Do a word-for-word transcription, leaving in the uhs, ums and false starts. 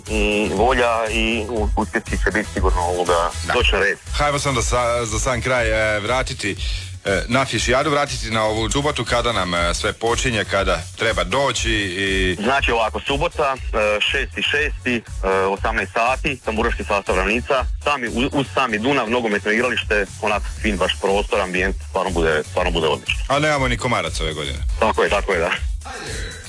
i volja i uspjesi će biti sigurno ovoga doći na red. Hajmo sam da sa, za sam kraj e, vratiti e, na Fišijadu, vratiti na ovu subotu kada nam e, sve počinje, kada treba doći i... Znači ovako, subota, šesti šesti, osamnaest sati, tamburaški sastav Ravnica, sami, uz, uz sami Dunav, nogometno igralište, onak fin baš prostor, ambijent, stvarno bude, stvarno bude odlično. A nemamo ni komarac ove godine. Tako je, tako je, da.